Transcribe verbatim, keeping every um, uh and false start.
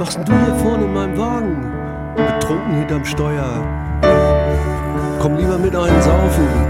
machst denn du hier vorne in meinem Wagen? Betrunken hinterm Steuer. Komm lieber mit einen saufen.